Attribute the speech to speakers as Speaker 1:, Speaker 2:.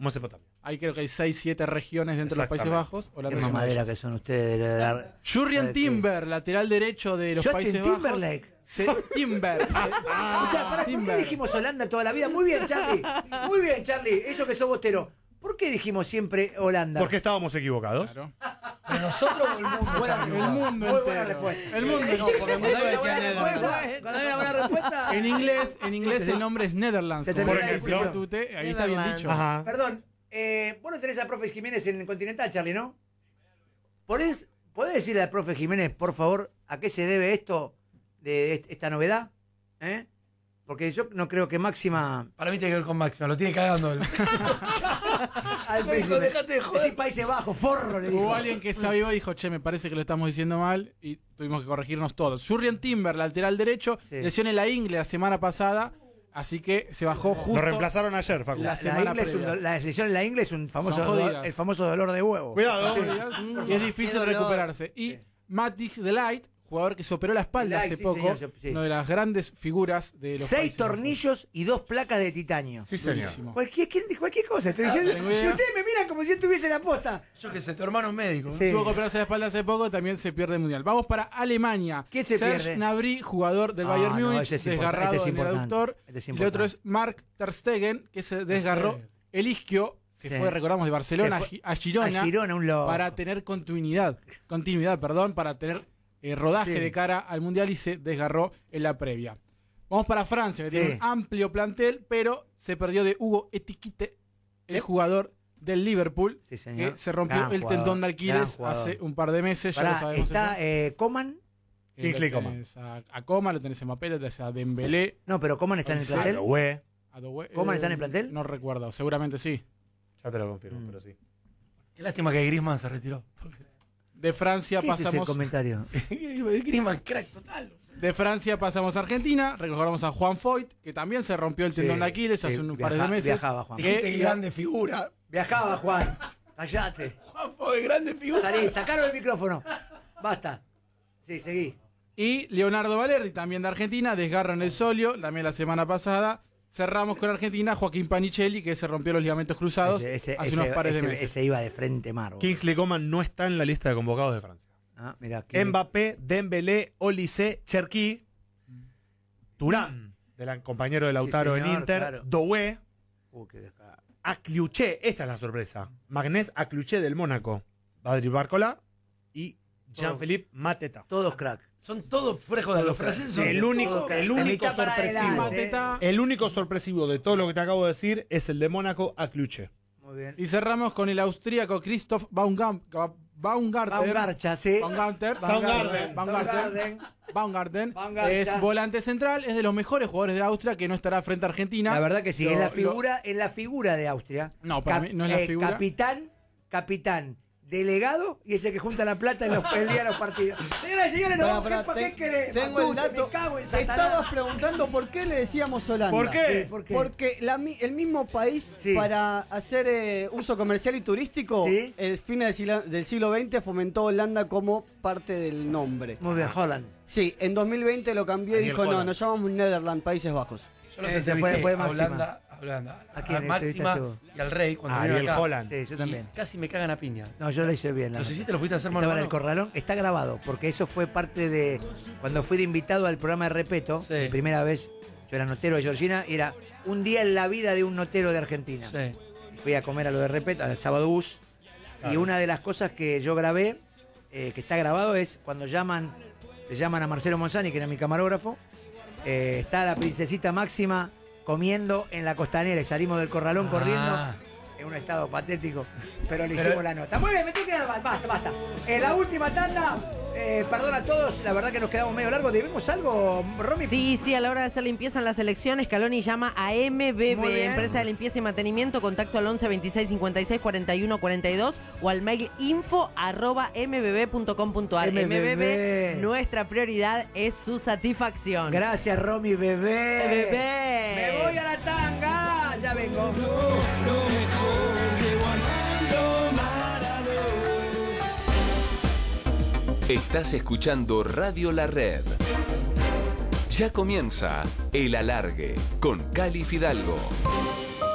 Speaker 1: Mesopotamia.
Speaker 2: Ahí creo que hay 6, 7 regiones dentro de los Países Bajos.
Speaker 3: Qué mamadera que son ustedes.
Speaker 2: Jurrien Timber, lateral derecho de los
Speaker 3: Justin
Speaker 2: Países
Speaker 3: Timberlake.
Speaker 2: Bajos. Timber.
Speaker 3: ¿Por qué dijimos Holanda toda la vida? Muy bien, Charlie. Muy bien, Charlie. Eso que sos bostero. ¿Por qué dijimos siempre Holanda?
Speaker 1: Porque estábamos equivocados.
Speaker 2: Claro.
Speaker 4: ¿Pero nosotros o el mundo?
Speaker 2: El mundo
Speaker 3: Muy buena
Speaker 2: entero.
Speaker 3: respuesta.
Speaker 2: El mundo no, porque el mundo decía Netherlands.
Speaker 3: Cuando hay una buena respuesta.
Speaker 2: En inglés el nombre es Netherlands.
Speaker 3: Se
Speaker 2: como
Speaker 3: te
Speaker 1: por
Speaker 2: dice
Speaker 1: ejemplo.
Speaker 2: Tute, ahí está bien dicho.
Speaker 1: Ajá.
Speaker 3: Perdón, vos no tenés a profe Jiménez en el Continental, Charlie, ¿no? ¿Podés decirle al profe Jiménez, por favor, a qué se debe esto de esta novedad? Porque yo no creo que Máxima...
Speaker 4: Para mí tiene que ver con Máxima, lo tiene cagando.
Speaker 3: Al
Speaker 4: México, dejate de joder.
Speaker 3: Decí Países Bajos, forro, le dijo.
Speaker 2: Hubo alguien que sabía y dijo, che, me parece que lo estamos diciendo mal y tuvimos que corregirnos todos. Jurrien Timber, lateral derecho,
Speaker 3: Sí.
Speaker 2: lesión en la ingle la semana pasada, así que se bajó justo.
Speaker 1: Lo reemplazaron ayer, Facu.
Speaker 2: La semana previa.
Speaker 3: La lesión en la ingle es un famoso
Speaker 2: Son jodidas.
Speaker 3: el famoso dolor de huevo.
Speaker 1: Cuidado.
Speaker 2: Y es difícil
Speaker 5: Qué dolor.
Speaker 2: recuperarse. Y Matic Delight, jugador que se operó la espalda
Speaker 3: Delight,
Speaker 2: hace
Speaker 3: sí,
Speaker 2: poco,
Speaker 3: señor, sí.
Speaker 2: una de las grandes figuras de los
Speaker 3: 6
Speaker 2: Países Bajos.
Speaker 3: tornillos y 2 placas de titanio.
Speaker 1: Sí, señor.
Speaker 2: Durísimo.
Speaker 3: Cualquier cosa, estoy diciendo.
Speaker 2: tengo
Speaker 3: Si
Speaker 2: idea.
Speaker 3: ustedes me miran como si yo estuviese en la posta.
Speaker 4: Yo que sé, tu hermano es médico. ¿no?
Speaker 3: Sí.
Speaker 2: Tuvo que operarse la espalda hace poco, también se pierde el mundial. Vamos para Alemania.
Speaker 3: ¿Quién se
Speaker 2: Serge
Speaker 3: pierde?
Speaker 2: Gnabry, jugador del Bayern
Speaker 3: no,
Speaker 2: Múnich,
Speaker 3: ese es
Speaker 2: desgarrado
Speaker 3: este es
Speaker 2: en el
Speaker 3: importante.
Speaker 2: aductor.
Speaker 3: Este es
Speaker 2: Y el otro
Speaker 3: importante.
Speaker 2: es Mark Ter Stegen, que se desgarró el isquio. Se
Speaker 3: Sí.
Speaker 2: fue, recordamos, de Barcelona
Speaker 3: Se fue
Speaker 2: a Girona.
Speaker 3: a Girona, un loco.
Speaker 2: Para tener continuidad, para tener rodaje
Speaker 3: Sí.
Speaker 2: de cara al mundial y se desgarró en la previa. Vamos para Francia, que
Speaker 3: Sí.
Speaker 2: tiene un amplio plantel, pero se perdió de Hugo Etiquette, el jugador del Liverpool,
Speaker 3: Sí, señor.
Speaker 2: que se rompió
Speaker 3: Gran
Speaker 2: el
Speaker 3: jugador,
Speaker 2: tendón de
Speaker 3: gran
Speaker 2: Aquiles
Speaker 3: jugador.
Speaker 2: hace un par de meses, ya
Speaker 3: Pará,
Speaker 2: lo sabemos.
Speaker 3: está
Speaker 2: eso.
Speaker 3: Coman.
Speaker 1: Kingsley
Speaker 2: Lo tenés a Coman, lo tenés a Mbappé, lo tenés a Dembélé,
Speaker 3: No, pero Coman está en el
Speaker 2: Sí.
Speaker 3: plantel.
Speaker 1: Güey.
Speaker 2: a Doué.
Speaker 3: ¿Coman está en el plantel?
Speaker 2: No recuerdo, seguramente sí.
Speaker 1: Ya te lo confirmo, pero sí.
Speaker 4: Qué lástima que Griezmann se retiró.
Speaker 2: De Francia
Speaker 3: ¿Qué es ese
Speaker 2: pasamos
Speaker 3: comentario?
Speaker 4: Griezmann, crack total.
Speaker 2: De Francia pasamos a Argentina, recordamos a Juan Foyt, que también se rompió el tendón
Speaker 3: Sí,
Speaker 2: de Aquiles hace
Speaker 3: sí,
Speaker 2: un par de meses.
Speaker 3: viajaba, Juan.
Speaker 4: Dijiste
Speaker 2: Que-
Speaker 4: grande figura.
Speaker 3: Viajaba, Juan. Callate.
Speaker 4: Juan fue grande figura.
Speaker 3: Salí, sacaron el micrófono. Basta. Sí, seguí.
Speaker 2: Y Leonardo Valerdi, también de Argentina, desgarro en el solio, también la semana pasada. Cerramos con Argentina, Joaquín Panichelli, que se rompió los ligamentos cruzados hace unos pares de meses.
Speaker 3: Ese iba de frente mar.
Speaker 1: Kingsley Coman no está en la lista de convocados de Francia.
Speaker 3: Ah, mirá,
Speaker 1: Mbappé, Dembélé, Olise, Cherki, Turán, compañero de Lautaro
Speaker 3: señor,
Speaker 1: en Inter,
Speaker 3: claro.
Speaker 1: Doué,
Speaker 3: Qué descarado.
Speaker 1: Acliuché, esta es la sorpresa. Magnés Acliuché del Mónaco, Badri Barcola y Jean-Philippe Mateta.
Speaker 3: Todos crack.
Speaker 4: Son todos fuera de joder. Los franceses son
Speaker 1: El único,
Speaker 4: todos-
Speaker 1: el
Speaker 3: De
Speaker 1: único
Speaker 3: mitad para
Speaker 1: sorpresivo.
Speaker 3: adelante.
Speaker 2: Mateta.
Speaker 1: El único sorpresivo de todo lo que te acabo de decir es el de Mónaco Acliuché.
Speaker 3: Muy bien.
Speaker 2: Y cerramos con el austríaco Christoph Baumgartner.
Speaker 3: Baumgartner, sí.
Speaker 2: Baumgartner.
Speaker 1: Soundgarden.
Speaker 2: Baumgarten.
Speaker 3: Baumgarten.
Speaker 2: Es volante central, es de los mejores jugadores de Austria que no estará frente a Argentina.
Speaker 3: La verdad que sí,
Speaker 2: Lo-
Speaker 3: es la figura de Austria.
Speaker 2: No, para mí no es la figura.
Speaker 3: Capitán, delegado y ese que junta la plata el día de los partidos. Señoras y señores, no, ¿por qué querés?
Speaker 5: tengo el dato.
Speaker 3: Me cago en
Speaker 5: Estabas
Speaker 3: Satanás.
Speaker 5: preguntando por qué le decíamos Holanda.
Speaker 1: ¿Por qué?
Speaker 3: Sí, ¿por qué?
Speaker 5: Porque el mismo país,
Speaker 3: Sí.
Speaker 5: para hacer uso comercial y turístico,
Speaker 3: Sí.
Speaker 5: el fines del siglo XX fomentó Holanda como parte del nombre.
Speaker 3: Muy bien, Holland.
Speaker 5: Sí, en 2020 lo cambió y
Speaker 1: Ariel
Speaker 5: dijo, no,
Speaker 1: Holland.
Speaker 5: nos llamamos Netherlands, Países Bajos.
Speaker 4: Yo los
Speaker 3: Ese
Speaker 4: entrevisté
Speaker 3: fue
Speaker 4: a
Speaker 3: Máxima.
Speaker 4: Holanda,
Speaker 3: ¿A quién
Speaker 4: Máxima
Speaker 3: entrevistaste
Speaker 4: y al Rey cuando
Speaker 1: Ariel
Speaker 4: vinieron acá.
Speaker 1: Holland.
Speaker 3: Sí, yo
Speaker 4: Y
Speaker 3: también.
Speaker 4: casi me cagan a piña.
Speaker 3: No, yo lo hice bien. la
Speaker 4: ¿Los
Speaker 3: verdad.
Speaker 4: hiciste? ¿Lo pudiste hacer mano
Speaker 3: Estaba
Speaker 4: a
Speaker 3: en el
Speaker 4: mano?
Speaker 3: corralón. Está grabado, porque eso fue parte de. Cuando fui de invitado al programa de Repeto,
Speaker 4: Sí.
Speaker 3: mi primera vez, yo era notero de Georgina, era un día en la vida de un notero de Argentina.
Speaker 4: Sí.
Speaker 3: Fui a comer a lo de Repeto, al sábado bus. Y una de las cosas que yo grabé, que está grabado, es cuando le llaman a Marcelo Monzani, que era mi camarógrafo. Está la princesita Máxima comiendo en la costanera y salimos del corralón corriendo. En un estado patético, pero le hicimos la nota. Muy bien, me tengo que dar. Basta. En la última tanda, perdón a todos, la verdad que nos quedamos medio largos. ¿Debemos algo, Romy?
Speaker 6: Sí, a la hora de hacer limpieza en la selección, Scaloni llama a
Speaker 3: Muy
Speaker 6: MBB,
Speaker 3: bien.
Speaker 6: empresa de limpieza y mantenimiento, contacto al 11 26 56 41 42 o al mail info@mbb.com.ar. MBB, nuestra prioridad es su satisfacción.
Speaker 3: Gracias, Romy, bebé.
Speaker 6: Bebé.
Speaker 3: Me voy a la tanga. Ya vengo.
Speaker 7: Estás escuchando Radio La Red. Ya comienza El Alargue con Cali Fidalgo.